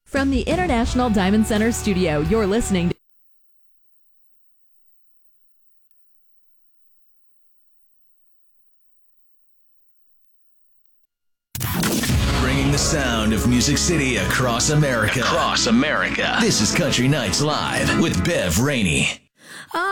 From the International Diamond Center studio, you're listening to bringing the sound of Music City across America. This is Country Nights Live with Bev Rainey.